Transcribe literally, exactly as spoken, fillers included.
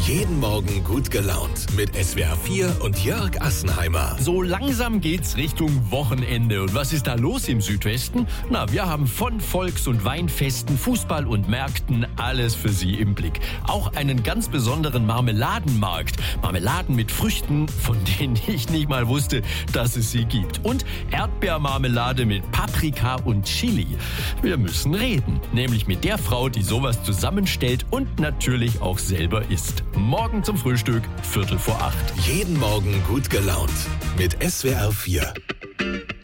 Jeden Morgen gut gelaunt mit S W R vier und Jörg Assenheimer. So langsam geht's Richtung Wochenende. Und was ist da los im Südwesten? Na, wir haben von Volks- und Weinfesten, Fußball und Märkten alles für Sie im Blick. Auch einen ganz besonderen Marmeladenmarkt. Marmeladen mit Früchten, von denen ich nicht mal wusste, dass es sie gibt. Und Erdbeermarmelade mit Paprika und Chili. Wir müssen reden. Nämlich mit der Frau, die sowas zusammenstellt und natürlich auch selber isst. Morgen zum Frühstück, Viertel vor acht. Jeden Morgen gut gelaunt mit S W R vier.